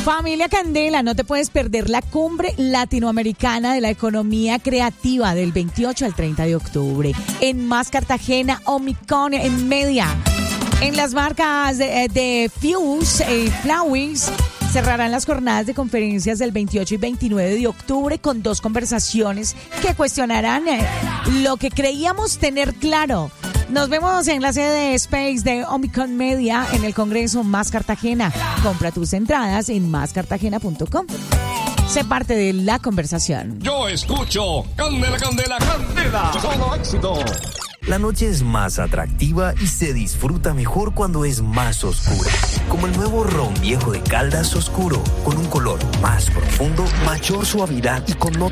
Familia Candela, no te puedes perder la Cumbre Latinoamericana de la Economía Creativa del 28 al 30 de octubre. En Más Cartagena, Omicron en Media. En las marcas de Fuse y Flowers cerrarán las jornadas de conferencias del 28 y 29 de octubre con 2 conversaciones que cuestionarán lo que creíamos tener claro. Nos vemos en la sede de Space de Omicron Media en el Congreso Más Cartagena. Compra tus entradas en máscartagena.com. Sé parte de la conversación. Yo escucho Candela, Candela, Candela. Solo éxito. La noche es más atractiva y se disfruta mejor cuando es más oscura. Como el nuevo ron viejo de Caldas Oscuro, con un color más profundo, mayor suavidad y con notas